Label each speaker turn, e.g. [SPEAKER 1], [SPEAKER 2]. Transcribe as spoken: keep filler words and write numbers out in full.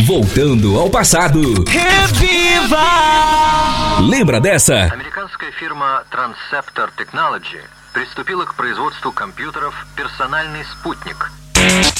[SPEAKER 1] Voltando ao passado.
[SPEAKER 2] Reviva!
[SPEAKER 1] Lembra дessa?
[SPEAKER 3] Американская фирма Transceptor Technology приступила к производству компьютеров «Персональный спутник».